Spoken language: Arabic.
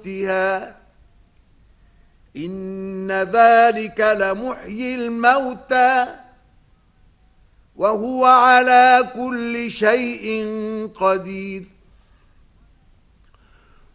موتها إن ذلك لمحيي الموتى وهو على كل شيء قدير